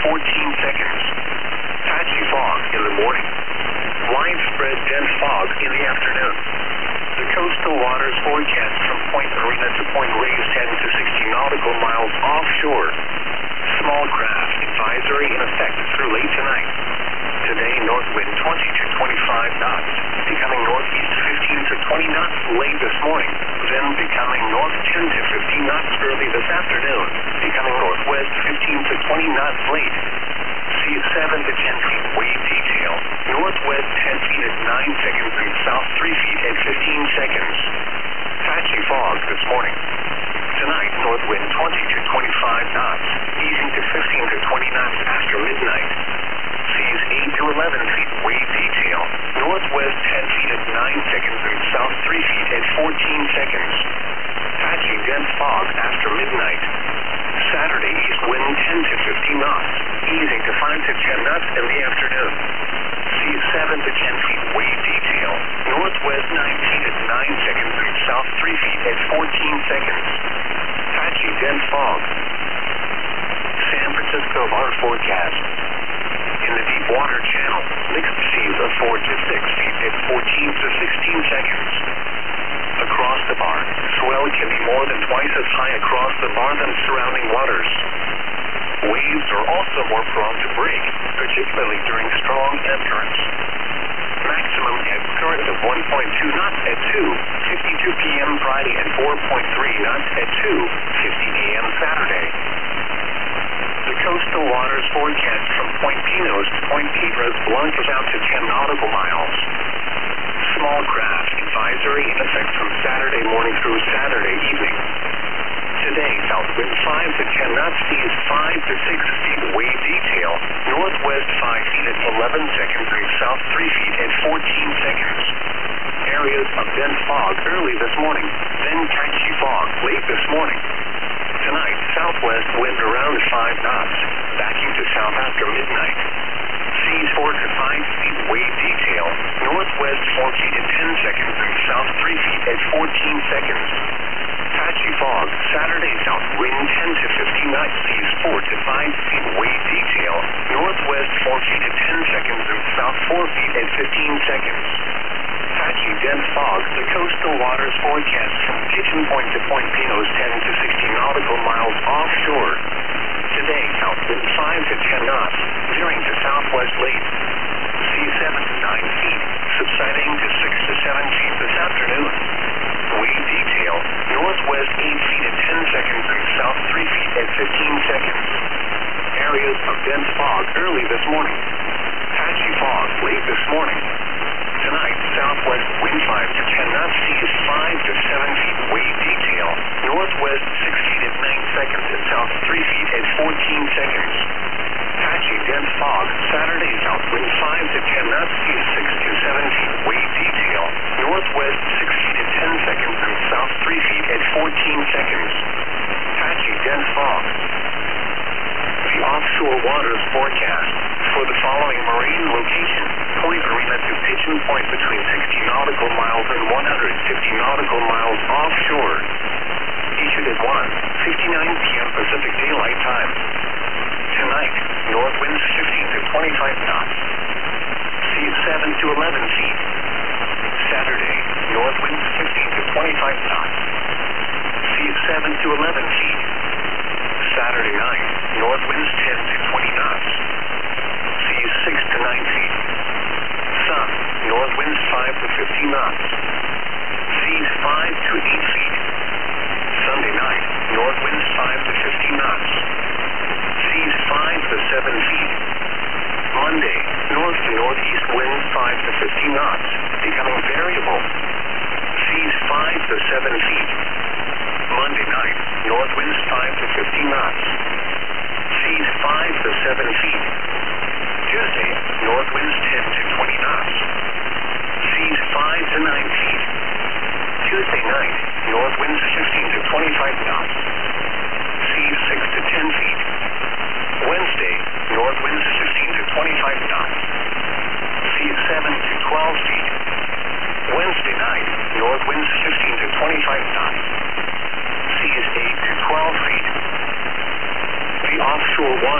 14 seconds. Patchy fog in the morning. Widespread dense fog in the afternoon. The coastal waters forecast from Point Marina to Point Reyes 10 to 60 nautical miles offshore. Small craft advisory in effect through late tonight. Today, north wind 20 to 25 knots, becoming northeast 15 to 20 knots late this morning, then becoming north 10 to 15 knots early this afternoon, becoming northwest 15 to 20 knots late. Sea 7 to 10 feet wave detail, northwest 10 feet at 9 seconds and south 3 feet at 15 seconds. Patchy fog this morning. Tonight, north wind 20 to 25 knots, easing to 15 to 20 knots after midnight. Seas 8 to 11 feet wave detail, northwest 10 feet at 9 seconds and south 3 feet at 14 seconds. Patchy dense fog after midnight. Saturday, east wind 10 to 15 knots, easing to 5 to 10 knots in the afternoon. Seas 7 to 10 feet wave detail, northwest 9 feet at 9 seconds and south 3 feet at 14 seconds. Patchy dense fog. San Francisco harbor forecast. In the deep water channel, mixed seas of 4 to 6 feet at 14 to 16 seconds. Across the bar, swell can be more than twice as high across the bar than surrounding waters. Waves are also more prone to break, particularly during strong ebb currents. Maximum ebb current of 1.2 knots at 2:52 p.m. Friday and 4.3 knots at 2:50 a.m. Saturday. The coastal waters forecast from Point Pinos to Point Piedras Blancas out to 10 nautical miles. Small craft advisory in effect from Saturday morning through Saturday evening. Today, south wind 5 to 10 knots, seas 5 to 6 feet wave detail, northwest 5 feet at 11 seconds and south 3 feet at 14 seconds. Areas of dense fog early this morning, then patchy fog late this morning. Tonight, southwest wind around 5 knots, backing to south after midnight. Seas 4 to 5 feet wave detail, northwest 4 feet at 10 seconds and south 3 feet at 14 seconds. Patchy fog, Saturday south wind 10 to 15 knots, seas 4 to 5 feet wave detail, northwest 4 feet at 10 seconds and south 4 feet at 15 seconds. Patchy dense fog, the coastal waters forecast from Pigeon Point to Point Pinos 10 to 60 nautical miles offshore. Today, south wind 5 to 10 knots, veering to southwest late. Sea 7 to 9 feet, subsiding to 6 to 7 feet this afternoon. Wave detail, northwest 8 feet at 10 seconds and south 3 feet at 15 seconds. Areas of dense fog early this morning. Patchy fog late this morning. Tonight, southwest wind 5 to 10 knots, seas 5 to 7 feet wave detail, northwest 6 feet at 9 seconds and south 3 feet at 14 seconds. Patchy dense fog, Saturday, south wind 5 to 10 knots, seas 6 to 7 feet wave detail, northwest 6 feet at 10 seconds and south 3 feet at 14 seconds. Patchy dense fog. The offshore waters forecast for the following marine location, Point Marina to Pigeon Point between 60 nautical miles and 150 nautical miles offshore. Issued at 1:59 p.m. Pacific Daylight Time. Tonight, north winds 15 to 25 knots. Seas 7 to 11 feet. Saturday, north winds 15 to 25 knots. Seas 7 to 11 feet. Saturday night, north winds 10 to 20 knots. Seas 6 to 9 feet. Sun, north winds 5 to 50 knots. Seas 5 to 8 feet. Sunday night, north winds 5 to 50 knots. Seas 5 to 7 feet. Monday, north to northeast winds 5 to 50 knots, becoming variable. Seas 5 to 7 feet. Monday night, north winds 5 to 50 knots. Seas 5 to 7 feet. Tuesday, north winds 10 to 20 knots. Seas 5 to 9 feet. Tuesday night, north winds 15 to 25 knots.